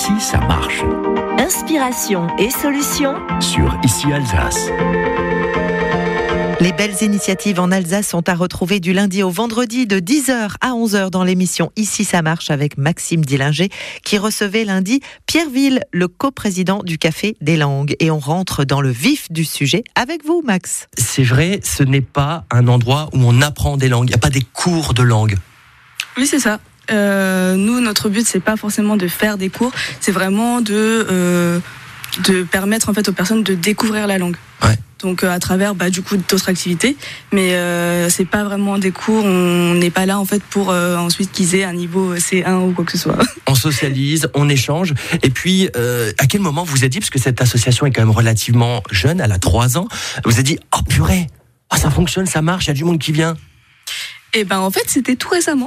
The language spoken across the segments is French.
Ici, ça marche. Inspiration et solutions Sur Ici Alsace. Les belles initiatives en Alsace sont à retrouver du lundi au vendredi de 10h à 11h dans l'émission Ici ça marche avec Maxime Dillinger qui recevait lundi Pierre Ville, le coprésident du Café des Langues. Et on rentre dans le vif du sujet avec vous, Max. C'est vrai, ce n'est pas un endroit où on apprend des langues. Il n'y a pas des cours de langue. Oui, c'est ça. Nous, notre but, c'est pas forcément de faire des cours, c'est vraiment de permettre en fait aux personnes de découvrir la langue. Ouais. Donc à travers du coup d'autres activités, mais c'est pas vraiment des cours. On n'est pas là en fait pour ensuite qu'ils aient un niveau C1 ou quoi que ce soit. On socialise, on échange. Et puis, à quel moment vous vous êtes dit, parce que cette association est quand même relativement jeune, elle a 3 ans, vous vous êtes dit, oh purée, ça fonctionne, ça marche, il y a du monde qui vient. Et en fait, c'était tout récemment.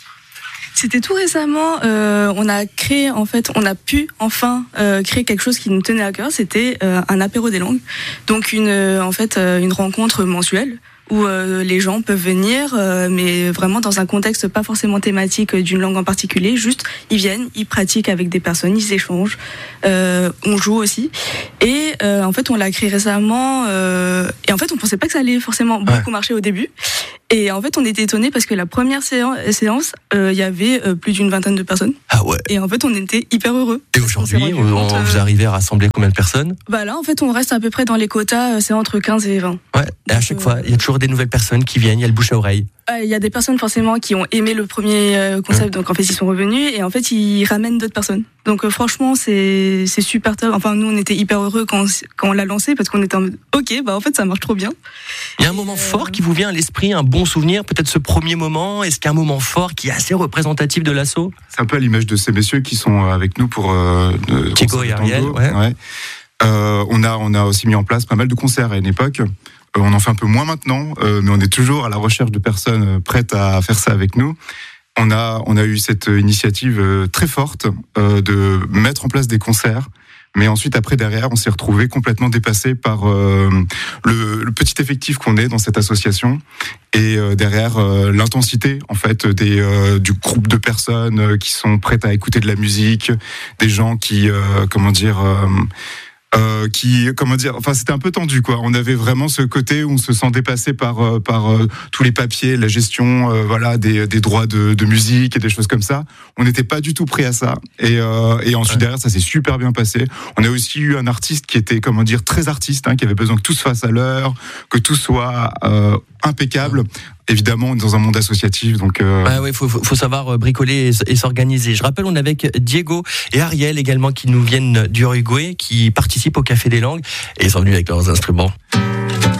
On a pu enfin créer quelque chose qui nous tenait à cœur. C'était un apéro des langues, donc une rencontre mensuelle où les gens peuvent venir, mais vraiment dans un contexte pas forcément thématique d'une langue en particulier. Juste, ils viennent, ils pratiquent avec des personnes, ils échangent, on joue aussi. Et en fait, on l'a créé récemment. Et en fait, on pensait pas que ça allait forcément beaucoup marcher au début. Et en fait, on était étonnés parce que la première séance, il y avait plus d'une vingtaine de personnes. Ah ouais. Et en fait, on était hyper heureux. Et aujourd'hui, vous arrivez à rassembler combien de personnes ? Là, en fait, on reste à peu près dans les quotas, c'est entre 15 et 20. Ouais. Et à chaque fois, il y a toujours des nouvelles personnes qui viennent, il y a le bouche à oreille. Il y a des personnes forcément qui ont aimé le premier concept, donc en fait ils sont revenus et en fait ils ramènent d'autres personnes. Donc franchement c'est super top. Enfin nous on était hyper heureux quand on l'a lancé parce qu'on était en mode ok en fait ça marche trop bien. Il y a un moment fort qui vous vient à l'esprit, un bon souvenir, peut-être ce premier moment. Est-ce qu'il y a un moment fort qui est assez représentatif de l'asso ? C'est un peu à l'image de ces messieurs qui sont avec nous pour Thiago et Ariel. Ouais. On a aussi mis en place pas mal de concerts à une époque. On en fait un peu moins maintenant, mais on est toujours à la recherche de personnes prêtes à faire ça avec nous. On a eu cette initiative très forte de mettre en place des concerts, mais ensuite après derrière, on s'est retrouvé complètement dépassé par le petit effectif qu'on est dans cette association et derrière l'intensité en fait du groupe de personnes qui sont prêtes à écouter de la musique, des gens qui c'était un peu tendu quoi. On avait vraiment ce côté où on se sent dépassé par tous les papiers, la gestion des droits de musique et des choses comme ça. On n'était pas du tout prêt à ça et ensuite derrière ça s'est super bien passé. On a aussi eu un artiste qui était très artiste qui avait besoin que tout se fasse à l'heure, que tout soit impeccable. Évidemment, on est dans un monde associatif, donc. Faut savoir bricoler et s'organiser. Je rappelle, on est avec Diego et Ariel également qui nous viennent d'Uruguay, qui participent au Café des Langues et ils sont venus avec leurs instruments.